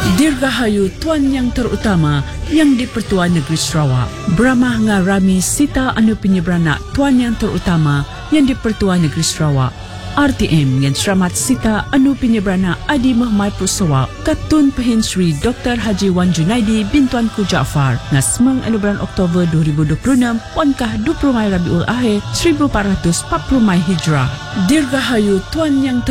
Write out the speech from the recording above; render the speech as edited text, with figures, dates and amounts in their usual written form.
Dirgahayu Tuan Yang Terutama yang di-Pertua Negeri Sarawak. Beramah ngarami sita anu penyeberana Tuan Yang Terutama yang di-Pertua Negeri Sarawak. RTM yang selamat sita anu penyeberana Adi Mahmai Pusawak Katun Pehin Sri Dr. Haji Wan Junaidi bin Tuanku Jaafar ngasmeng anu bulan Oktober 2026 wankah 20 Mai Rabiul Akhir 1440 Mai Hijrah. Dirgahayu Tuan Yang